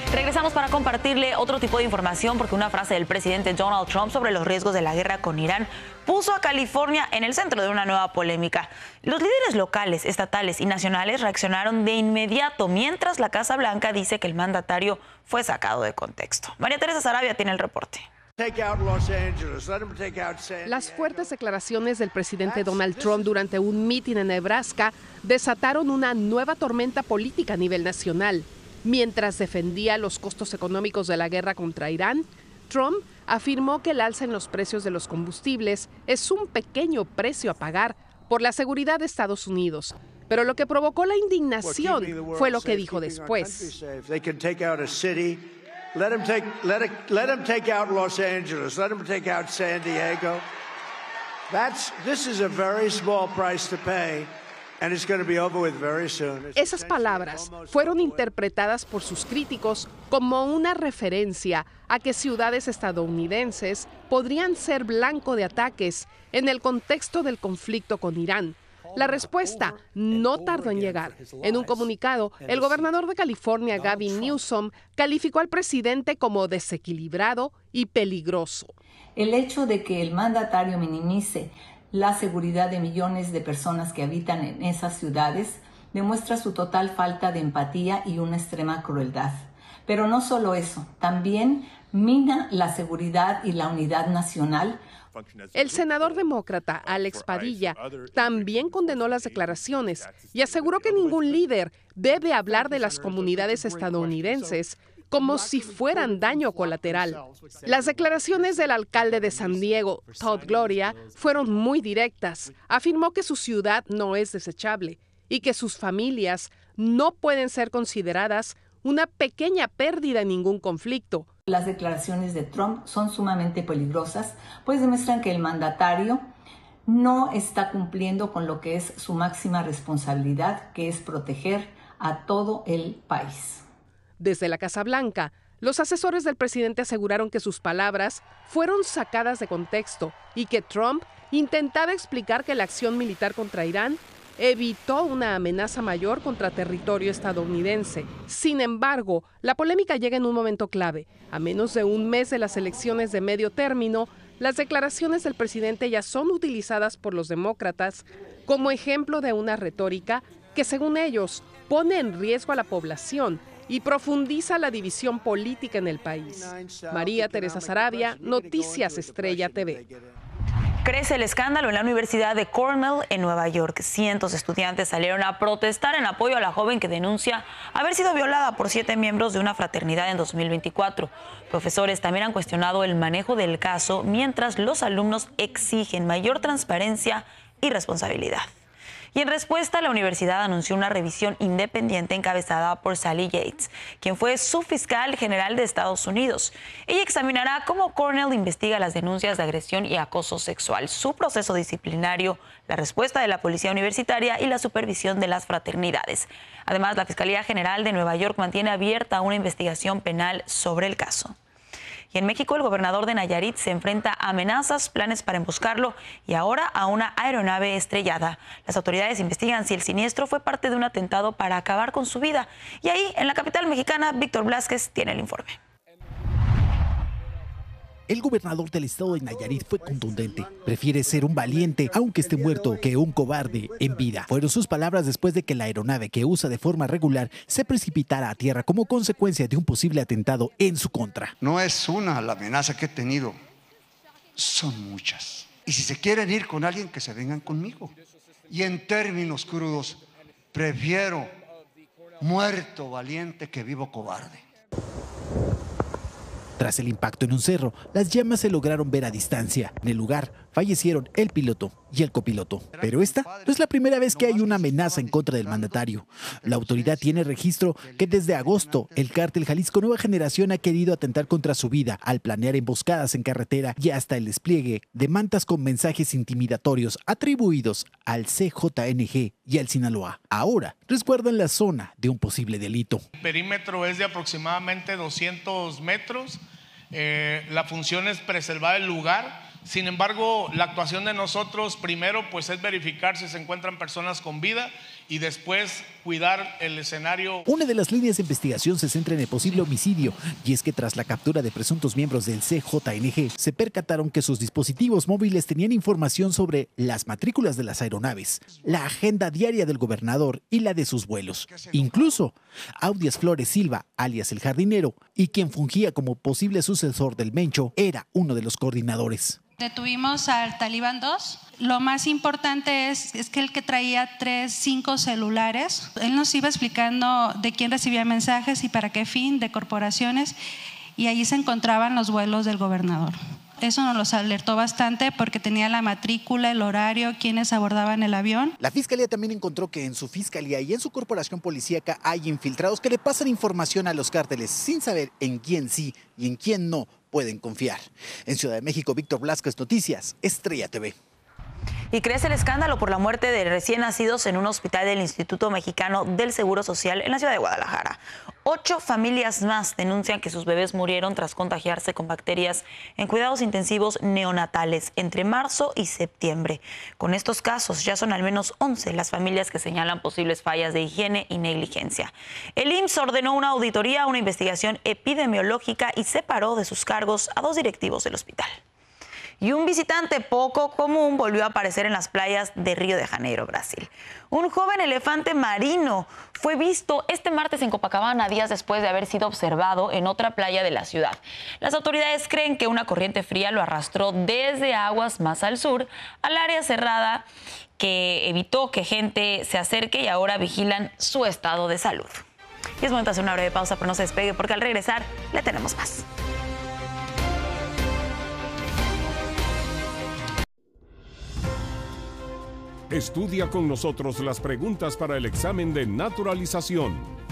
Regresamos para compartirle otro tipo de información porque una frase del presidente Donald Trump sobre los riesgos de la guerra con Irán puso a California en el centro de una nueva polémica. Los líderes locales, estatales y nacionales reaccionaron de inmediato, mientras la Casa Blanca dice que el mandatario fue sacado de contexto. María Teresa Sarabia tiene el reporte. Las fuertes declaraciones del presidente Donald Trump durante un mitin en Nebraska desataron una nueva tormenta política a nivel nacional. Mientras defendía los costos económicos de la guerra contra Irán, Trump afirmó que el alza en los precios de los combustibles es un pequeño precio a pagar por la seguridad de Estados Unidos. Pero lo que provocó la indignación fue lo que dijo después. Let them take out Los Angeles. Let them take out San Diego. This is a very small price to pay, and it's going to be over with very soon. Esas palabras fueron interpretadas por sus críticos como una referencia a que ciudades estadounidenses podrían ser blanco de ataques en el contexto del conflicto con Irán. La respuesta no tardó en llegar. En un comunicado, el gobernador de California, Gavin Newsom, calificó al presidente como desequilibrado y peligroso. El hecho de que el mandatario minimice la seguridad de millones de personas que habitan en esas ciudades demuestra su total falta de empatía y una extrema crueldad. Pero no solo eso, también mina la seguridad y la unidad nacional. El senador demócrata Alex Padilla también condenó las declaraciones y aseguró que ningún líder debe hablar de las comunidades estadounidenses como si fueran daño colateral. Las declaraciones del alcalde de San Diego, Todd Gloria, fueron muy directas. Afirmó que su ciudad no es desechable y que sus familias no pueden ser consideradas una pequeña pérdida en ningún conflicto. Las declaraciones de Trump son sumamente peligrosas, pues demuestran que el mandatario no está cumpliendo con lo que es su máxima responsabilidad, que es proteger a todo el país. Desde la Casa Blanca, los asesores del presidente aseguraron que sus palabras fueron sacadas de contexto y que Trump intentaba explicar que la acción militar contra Irán evitó una amenaza mayor contra territorio estadounidense. Sin embargo, la polémica llega en un momento clave. A menos de un mes de las elecciones de medio término, las declaraciones del presidente ya son utilizadas por los demócratas como ejemplo de una retórica que, según ellos, pone en riesgo a la población y profundiza la división política en el país. María Teresa Sarabia, Noticias Estrella TV. Crece el escándalo en la Universidad de Cornell en Nueva York. Cientos de estudiantes salieron a protestar en apoyo a la joven que denuncia haber sido violada por 7 miembros de una fraternidad en 2024. Profesores también han cuestionado el manejo del caso, mientras los alumnos exigen mayor transparencia y responsabilidad. Y en respuesta, la universidad anunció una revisión independiente encabezada por Sally Yates, quien fue subfiscal general de Estados Unidos. Ella examinará cómo Cornell investiga las denuncias de agresión y acoso sexual, su proceso disciplinario, la respuesta de la policía universitaria y la supervisión de las fraternidades. Además, la Fiscalía General de Nueva York mantiene abierta una investigación penal sobre el caso. Y en México, el gobernador de Nayarit se enfrenta a amenazas, planes para emboscarlo y ahora a una aeronave estrellada. Las autoridades investigan si el siniestro fue parte de un atentado para acabar con su vida. Y ahí, en la capital mexicana, Víctor Blázquez tiene el informe. El gobernador del estado de Nayarit fue contundente. Prefiere ser un valiente, aunque esté muerto, que un cobarde en vida. Fueron sus palabras después de que la aeronave que usa de forma regular se precipitara a tierra como consecuencia de un posible atentado en su contra. No es una la amenaza que he tenido, son muchas. Y si se quieren ir con alguien, que se vengan conmigo. Y en términos crudos, prefiero muerto valiente que vivo cobarde. Tras el impacto en un cerro, las llamas se lograron ver a distancia. En el lugar fallecieron el piloto y el copiloto. Pero esta no es la primera vez que hay una amenaza en contra del mandatario. La autoridad tiene registro que desde agosto el cártel Jalisco Nueva Generación ha querido atentar contra su vida al planear emboscadas en carretera y hasta el despliegue de mantas con mensajes intimidatorios atribuidos al CJNG y al Sinaloa. Ahora resguardan la zona de un posible delito. El perímetro es de aproximadamente 200 metros. La función es preservar el lugar. Sin embargo, la actuación de nosotros primero pues es verificar si se encuentran personas con vida y después cuidar el escenario. Una de las líneas de investigación se centra en el posible homicidio, y es que tras la captura de presuntos miembros del CJNG, se percataron que sus dispositivos móviles tenían información sobre las matrículas de las aeronaves, la agenda diaria del gobernador y la de sus vuelos. Incluso Audias Flores Silva, alias El Jardinero, y quien fungía como posible sucesor del Mencho, era uno de los coordinadores. Detuvimos al Talibán 2. Lo más importante es que el que traía 5 celulares. Él nos iba explicando de quién recibía mensajes y para qué fin, de corporaciones, y allí se encontraban los vuelos del gobernador. Eso nos los alertó bastante porque tenía la matrícula, el horario, quiénes abordaban el avión. La Fiscalía también encontró que en su fiscalía y en su corporación policíaca hay infiltrados que le pasan información a los cárteles sin saber en quién sí y en quién no pueden confiar. En Ciudad de México, Víctor Blasquez, Noticias, Estrella TV. Y crece el escándalo por la muerte de recién nacidos en un hospital del Instituto Mexicano del Seguro Social en la ciudad de Guadalajara. 8 familias más denuncian que sus bebés murieron tras contagiarse con bacterias en cuidados intensivos neonatales entre marzo y septiembre. Con estos casos ya son al menos 11 las familias que señalan posibles fallas de higiene y negligencia. El IMSS ordenó una auditoría, una investigación epidemiológica y separó de sus cargos a 2 directivos del hospital. Y un visitante poco común volvió a aparecer en las playas de Río de Janeiro, Brasil. Un joven elefante marino fue visto este martes en Copacabana, días después de haber sido observado en otra playa de la ciudad. Las autoridades creen que una corriente fría lo arrastró desde aguas más al sur al área cerrada, que evitó que gente se acerque, y ahora vigilan su estado de salud. Y es momento de hacer una breve pausa, pero no se despegue porque al regresar le tenemos más. Estudia con nosotros las preguntas para el examen de naturalización.